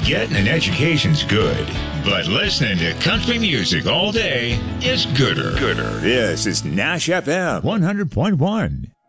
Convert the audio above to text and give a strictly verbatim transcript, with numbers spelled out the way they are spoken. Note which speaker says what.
Speaker 1: Getting an education's good, but listening to country music all day is gooder. Gooder. This is Nash F M one hundred point one.